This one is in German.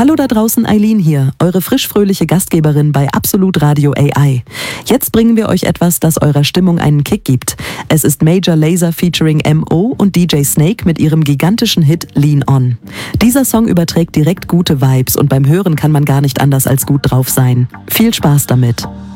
Hallo da draußen, Eileen hier, eure frisch-fröhliche Gastgeberin bei Absolut Radio AI. Jetzt bringen wir euch etwas, das eurer Stimmung einen Kick gibt. Es ist Major Lazer featuring M.O. und DJ Snake mit ihrem gigantischen Hit Lean On. Dieser Song überträgt direkt gute Vibes und beim Hören kann man gar nicht anders als gut drauf sein. Viel Spaß damit!